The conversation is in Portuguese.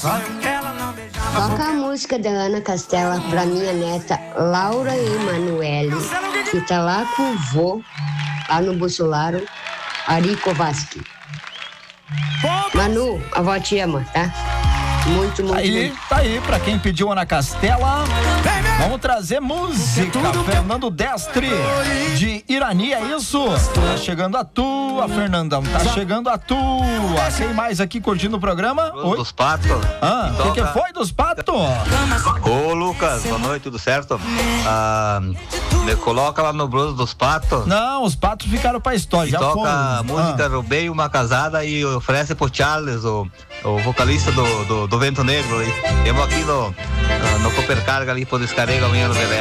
Toca a música da Ana Castela pra minha neta Laura Emanuele, que tá lá com o vô, lá no Bussolaro, Ari Kovaski. Manu, a avó te ama, tá? Muito, muito, muito. Tá aí, pra quem pediu Ana Castela, vamos trazer música. Fernando Destre, de Irani, é isso? Tá chegando a tua, Fernandão, tá chegando a tua. Quem mais aqui curtindo o programa? Oi? Dos Patos. O que foi dos Patos? Ô, Lucas, boa noite, tudo certo? Me coloca lá no Blues dos Patos. Não, os Patos ficaram pra história, já toca foram. A música Roubei uma Casada e oferece pro Charles, o vocalista do Vento Negro ali. Temos aqui no Cooper Carga ali, pro descarrego amanhã no Belém.